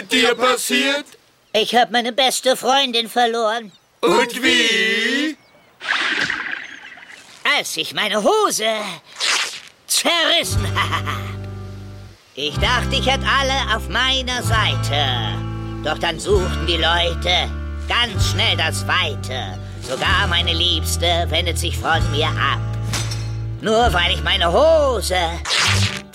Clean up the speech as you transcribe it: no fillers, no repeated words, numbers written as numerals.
mit dir passiert? Ich habe meine beste Freundin verloren. Und wie? Als ich meine Hose zerrissen habe. Ich dachte, ich hätte alle auf meiner Seite. Doch dann suchten die Leute ganz schnell das Weite. Sogar meine Liebste wendet sich von mir ab. Nur weil ich meine Hose